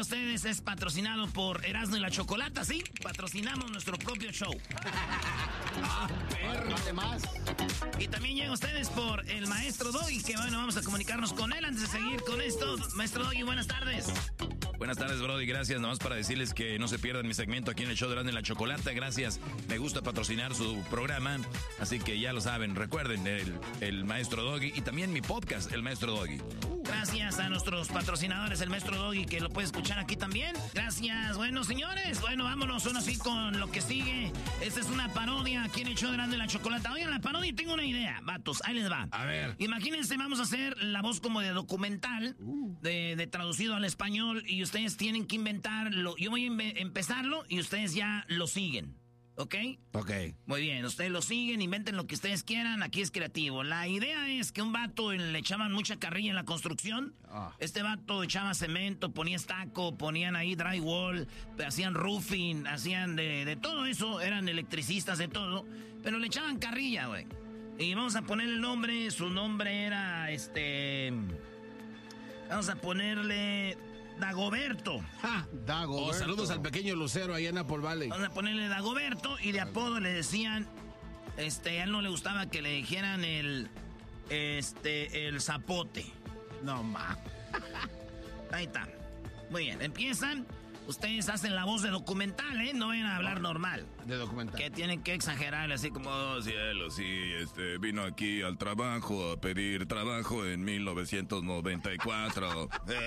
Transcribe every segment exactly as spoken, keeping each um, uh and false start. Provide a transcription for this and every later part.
a ustedes es patrocinado por Erasmo y la Chocolata, ¿sí? Patrocinamos nuestro propio show. Ah, perro, además. Y también llega a ustedes por el Maestro Doggy, que bueno, vamos a comunicarnos con él antes de seguir con esto. Maestro Doggy, buenas tardes. Buenas tardes, Brody, gracias. Nomás para decirles que no se pierdan mi segmento aquí en el show de Erasmo y la Chocolata. Gracias, me gusta patrocinar su programa, así que ya lo saben. Recuerden, el, el Maestro Doggy y también mi podcast, el Maestro Doggy. Gracias a nuestros patrocinadores, el Maestro Doggy, que lo puede escuchar aquí también. Gracias. Bueno, señores, bueno, vámonos uno así con lo que sigue. Esta es una parodia aquí en el show de Erasmo y la Chocolata. Oigan, la parodia, tengo una idea, vatos, ahí les va. A ver. Imagínense, vamos a hacer la voz como de documental, de, de traducido al español, y ustedes tienen que inventarlo. Yo voy a empe- empezarlo y ustedes ya lo siguen. ¿Ok? Ok. Muy bien, ustedes lo siguen, inventen lo que ustedes quieran, aquí es creativo. La idea es que un vato le echaban mucha carrilla en la construcción. Ah. Este vato echaba cemento, ponía estaco, ponían ahí drywall, hacían roofing, hacían de, de todo eso, eran electricistas de todo, pero le echaban carrilla, güey. Y vamos a ponerle el nombre, su nombre era, este... Vamos a ponerle... Dagoberto. Ja, Dagoberto. Oh, saludos al pequeño Lucero ahí en Apple Valley. Vamos a ponerle Dagoberto y de apodo le decían, este, a él no le gustaba que le dijeran el, este, el zapote. No, ma. Ahí está. Muy bien, empiezan. Ustedes hacen la voz de documental, ¿eh? No vayan a hablar normal. De documental. Que tienen que exagerar así como... Oh, cielo, sí, este, vino aquí al trabajo a pedir trabajo en mil novecientos noventa y cuatro.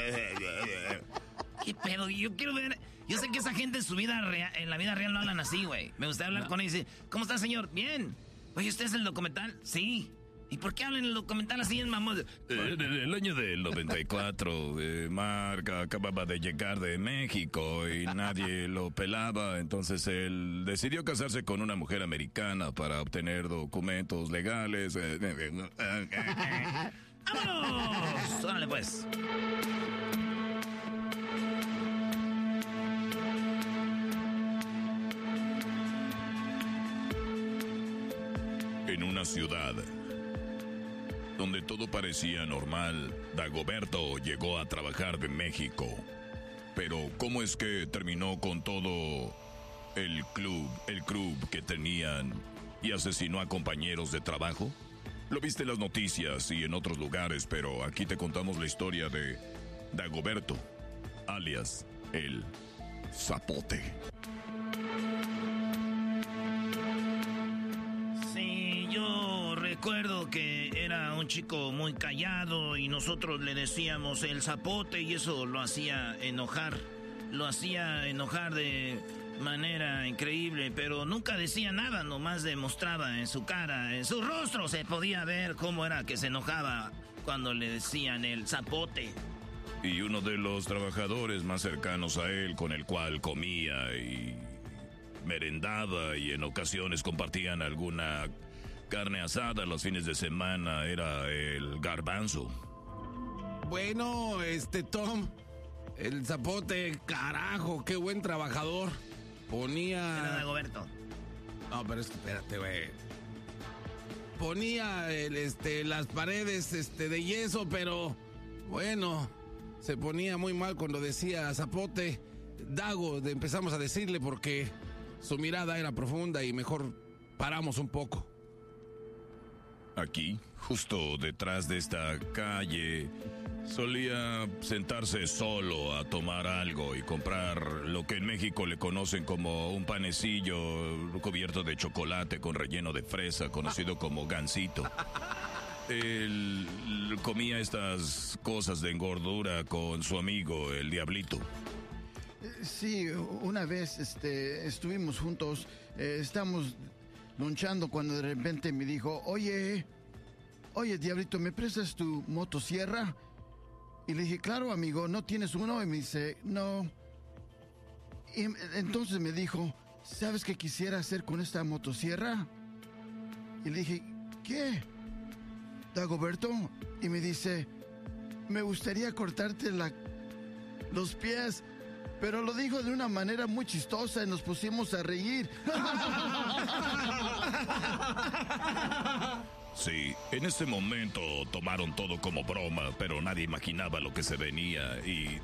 ¿Qué pedo? Yo quiero ver... Yo sé que esa gente en su vida real, en la vida real no hablan así, güey. Me gustaría hablar no. con ellos y decir, ¿cómo está, señor? Bien. Oye, ¿usted es el documental? Sí. ¿Y por qué hablan en el documental así en mamón? Eh, en el año del noventa y cuatro, eh, Mark acababa de llegar de México y nadie lo pelaba, entonces él decidió casarse con una mujer americana para obtener documentos legales. ¡Vámonos! ¡Órale, pues! En una ciudad donde todo parecía normal, Dagoberto llegó a trabajar de México. Pero ¿cómo es que terminó con todo el club, el club que tenían y asesinó a compañeros de trabajo? Lo viste en las noticias y en otros lugares, pero aquí te contamos la historia de Dagoberto, alias el Zapote. Sí, yo recuerdo que era un chico muy callado y nosotros le decíamos el zapote y eso lo hacía enojar. Lo hacía enojar de manera increíble, pero nunca decía nada, nomás demostraba en su cara, en su rostro se podía ver cómo era que se enojaba cuando le decían el zapote. Y uno de los trabajadores más cercanos a él, con el cual comía y merendaba y en ocasiones compartían alguna carne asada los fines de semana, era el Garbanzo. Bueno, este Tom, el Zapote, carajo, qué buen trabajador. Ponía... Era Dagoberto. No, pero es que espérate, güey. Ponía el, este, las paredes este, de yeso, pero bueno, se ponía muy mal cuando decía Zapote. Dago, de, empezamos a decirle porque su mirada era profunda y mejor paramos un poco. Aquí, justo detrás de esta calle, solía sentarse solo a tomar algo y comprar lo que en México le conocen como un panecillo cubierto de chocolate con relleno de fresa, conocido como gansito. Él comía estas cosas de engordura con su amigo, el Diablito. Sí, una vez este, estuvimos juntos, eh, estamos lunchando cuando de repente me dijo, oye, oye, Diablito, ¿me prestas tu motosierra? Y le dije, claro, amigo, ¿no tienes uno? Y me dice, no. Y entonces me dijo, ¿sabes qué quisiera hacer con esta motosierra? Y le dije, ¿qué? Dagoberto. Y me dice, me gustaría cortarte la, los pies. Pero lo dijo de una manera muy chistosa y nos pusimos a reír. Sí, en ese momento tomaron todo como broma, pero nadie imaginaba lo que se venía y